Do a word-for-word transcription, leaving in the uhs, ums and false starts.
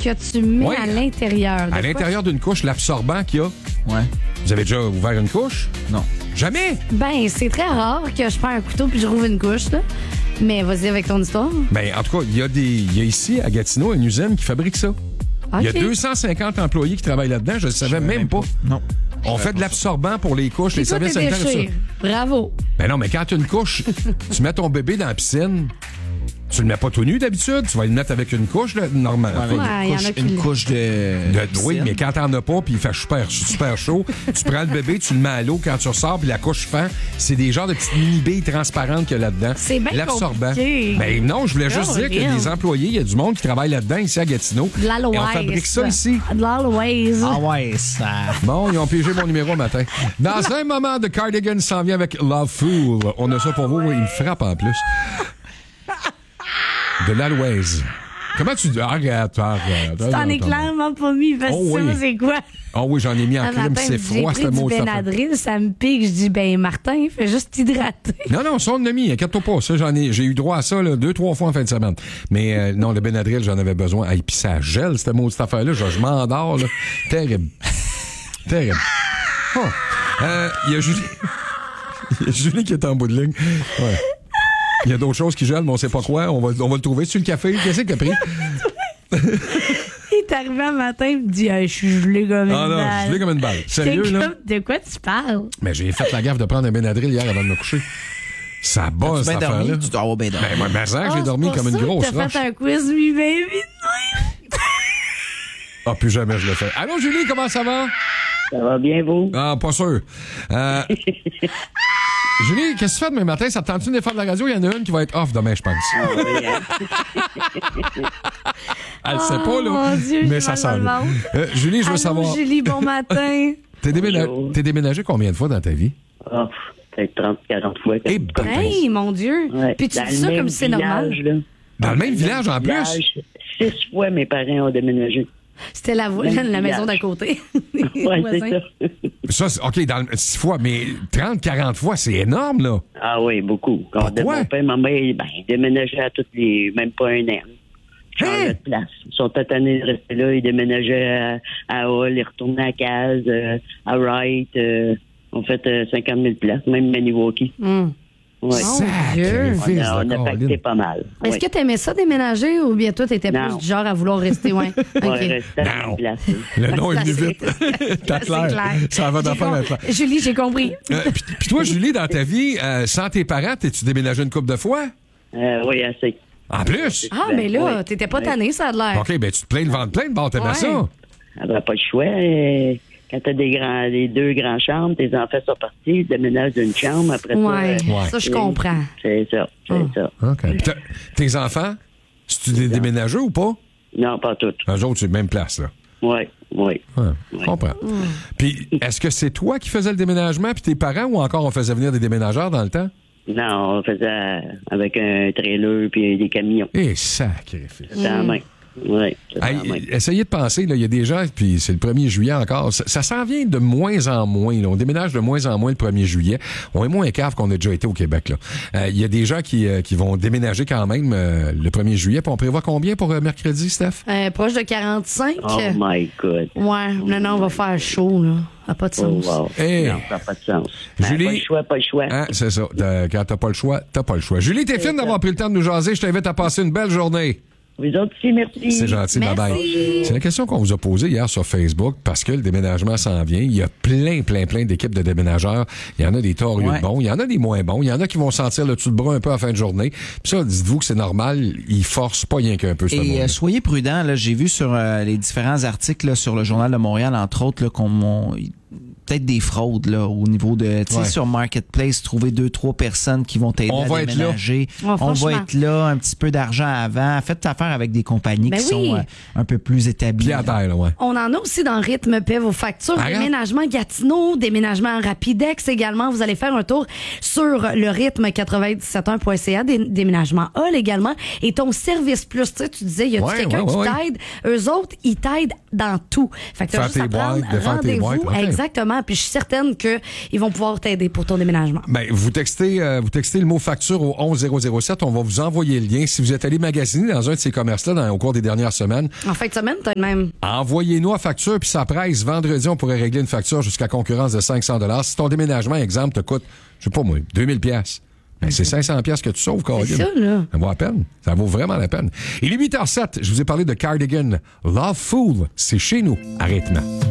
que tu mets Ouais. à l'intérieur. De À quoi? l'intérieur d'une couche, l'absorbant qu'il y a. Ouais. Vous avez déjà ouvert une couche? Non. Jamais? Ben, c'est très rare que je prends un couteau puis je rouvre une couche, là. Mais vas-y avec ton histoire. Ben, en tout cas, il y a des, il y a ici, à Gatineau, une usine qui fabrique ça. Il y a OK. deux cent cinquante employés qui travaillent là-dedans. Je ne savais même pas. Non. On fait de l'absorbant pour les couches, Puis les toi, services t'es sanitaires. déchiré. ça. Bravo. Ben non, mais quand tu as une couche, tu mets ton bébé dans la piscine, tu le mets pas tout nu d'habitude, tu vas le mettre avec une couche, là, normal. Ouais, Ouais, une, y en couche, a qui une le- couche de. De- oui, piscine. mais quand t'en as pas, puis il fait super, super chaud, tu prends le bébé, tu le mets à l'eau, quand tu ressors, puis la couche fend, c'est des genres de petites mini-billes transparentes qu'il y a là-dedans. C'est bien L'absorbant. compliqué. Ben non, je voulais juste Oh, dire qu'il y a bien. des employés, il y a du monde qui travaille là-dedans, ici à Gatineau. De l'aloès. Et on fabrique ça ici. De l'aloès. Ah ouais, ça. Bon, ils ont piégé mon numéro matin. Dans un moment, The Cardigan s'en vient avec Love Fool. On a ça pour vous, il me frappe en plus. De l'aloès. Comment tu dis? Arrête, arrête. Tu t'en es clairement pas mis parce que Oh oui. ça, c'est quoi? Oh oui, j'en ai mis en Un crème, matin, c'est j'ai froid, pris c'est du mot de Benadryl, ça me pique. Je dis, ben Martin, fais juste t'hydrater. Non, non, ça, on l'a mis, inquiète-toi pas. Ça, j'en ai, j'ai eu droit à ça, là, deux, trois fois en fin de semaine. Mais, euh, non, le Benadryl, j'en avais besoin. Ah, et puis ça gèle, cette maudite affaire-là. Je, je m'endors, là. Terrible. Terrible. Oh. Euh, il y a Julie. Il y a Julie qui est en bout de ligne. Ouais. Il y a d'autres choses qui gèlent, mais on sait pas quoi. On va, on va le trouver sur le café. Qu'est-ce que t'as pris? Il est arrivé un matin, il me dit, hey, je suis gelé comme une Ah non, balle. je l'ai comme une balle. Sérieux, J'étais là? comme, de quoi tu parles? Mais j'ai fait la gaffe de prendre un Benadryl hier avant de me coucher. Ça Tu bosse, bien cette dormi? affaire-là. Tu dois avoir bien dormi. Ben, moi, ma sœur, Ah, j'ai dormi c'est comme une pour ça grosse que T'as roche. fait un quiz, lui, baby. Ah, plus jamais je le fais. Allô, Julie, comment ça va? Ça va bien, vous? Ah, pas sûr. Euh, Julie, qu'est-ce que tu fais demain matin? Ça te tente-tu de faire de la radio? Il y en a une qui va être off demain, je pense. Ah oui, hein? Elle le sait pas, là. mon Dieu, mais j'ai ça mal sent. dans le ventre. Euh, Julie, je veux Allô, savoir. Julie, bon matin. T'es, déména- Bonjour. t'es déménagé combien de fois dans ta vie? Ah, peut-être trente, quarante fois. Eh ben, Hey, mon Dieu. Ouais. Puis tu Dans dis le ça même comme si c'est normal. village, là. Dans le même village, en plus? Village, Six fois, mes parents ont déménagé. C'était la, vo- Même la maison village. d'à côté. Oui, c'est Voisins. ça. Ça, c'est- OK, dans le- six fois, mais trente, quarante fois, c'est énorme, là. Ah oui, beaucoup. Quand Pourquoi? mon père, ma mère, ben, ils déménageaient à toutes les... Même pas un an. Ils changeaient Hein? de place. Ils sont tannés de rester là. Ils déménageaient à, à Hull, ils retournaient à Caz, euh, à Wright. Euh, on fait euh, cinquante mille places, même Maniwaki. Hum. Ouais. Sacrifice On a, de on a Caroline. pacté pas mal. Est-ce Ouais. que t'aimais ça déménager ou bien toi, t'étais Non. plus du genre à vouloir rester? Ouais. OK. Ouais, rester à la Non. même place. Le nom est Ça, venu c'est- vite. T'as C'est clair. clair. Ça va J'ai d'affaire com- à faire. Julie, j'ai compris. Euh, puis, puis toi, Julie, dans ta vie, euh, sans tes parents, t'es-tu déménagé une couple de fois? Euh, oui, assez. En plus? Ah, mais là, Ouais. t'étais pas Ouais. tanné, ça a l'air. OK, ben tu te plains de vendre plein de bord, t'aimais Ouais. ça? Elle n'avait pas le choix. euh, Quand t'as des grands, les deux grandes chambres, tes enfants sont partis, ils déménagent d'une chambre. Après Ouais, ça, euh, Ouais. ça, je et- comprends. C'est ça, c'est Hum. ça. OK. Puis t'as- tes enfants, c'est-tu des déménageurs ou pas? Non, pas toutes. Eux autres, c'est la même place, là. Oui, oui. Ouais, je comprends. Puis, est-ce que c'est toi qui faisais le déménagement, puis tes parents, ou encore on faisait venir des déménageurs dans le temps? Non, on faisait avec un trailer puis des camions. Eh, sacrifice. C'était à la main. Oui, c'était à Hey, la main. essayez de penser, là, il y a des gens, puis c'est le premier juillet encore, ça, ça s'en vient de moins en moins. Là. On déménage de moins en moins le premier juillet. On est moins cave qu'on a déjà été au Québec. Là. Euh, il y a des gens qui, euh, qui vont déménager quand même euh, le premier juillet. Puis on prévoit combien pour euh, mercredi, Steph? Euh, proche de quarante-cinq. Oh my God. Ouais, non, non, on va faire chaud, là. Ça n'a pas de Oh, sens. wow. Hey. Non, ça n'a pas de sens. Julie- Ben, pas le choix, pas le choix. Hein, c'est ça. Euh, Quand t'as pas le choix, t'as pas le choix. Julie, t'es fine d'avoir pris le temps de nous jaser. Je t'invite à passer une belle journée. Vous autres aussi, merci. C'est gentil, Merci. bye bye. C'est la question qu'on vous a posée hier sur Facebook parce que le déménagement s'en vient. Il y a plein, plein, plein d'équipes de déménageurs. Il y en a des torieux Ouais. de bons, il y en a des moins bons. Il y en a qui vont sentir le dessus de bras un peu à la fin de journée. Puis ça, dites-vous que c'est normal. Ils forcent pas rien qu'un peu ce Et monde. euh, soyez prudents. Là, j'ai vu sur euh, les différents articles là, sur le Journal de Montréal, entre autres, là, qu'on m'ont- peut-être des fraudes là, au niveau de, tu sais, Ouais. sur Marketplace, trouver deux, trois personnes qui vont t'aider On à va être là. déménager. Ouais, On franchement. va être là, un petit peu d'argent avant. Faites affaire avec des compagnies Ben qui oui. sont euh, un peu plus établies. Puis à terre, là, ouais. On en a aussi dans Rythme Paie vos factures. Arrête. Déménagement Gatineau, déménagement Rapidex également. Vous allez faire un tour sur le rythme quatre-vingt-dix-sept point un point c a, dé- déménagement Hall également. Et ton service plus, tu sais, tu disais, y a-tu Ouais, quelqu'un ouais, qui ouais, t'aide? Eux autres, ils t'aident dans tout. Fait que t'as Faire juste tes à prendre boîtes, de faire tes rendez-vous. boîtes, ok. Exactement. vraiment, puis je suis certaine qu'ils vont pouvoir t'aider pour ton déménagement. Ben, vous textez, euh, vous textez le mot facture au onze zéro zéro sept. On va vous envoyer le lien. Si vous êtes allé magasiner dans un de ces commerces-là dans, au cours des dernières semaines. En fin de semaine, t'as le même. Envoyez-nous la facture, puis ça presse. Vendredi, on pourrait régler une facture jusqu'à concurrence de cinq cents dollars. Si ton déménagement, exemple, te coûte, je sais pas moi, deux mille dollars. Ben, c'est cinq cents dollars que tu sauves, Caroline. C'est ça, là. Ça vaut la peine. Ça vaut vraiment la peine. Il est huit heures zéro sept. Je vous ai parlé de Cardigan. Love Fool. C'est chez nous. À rythme.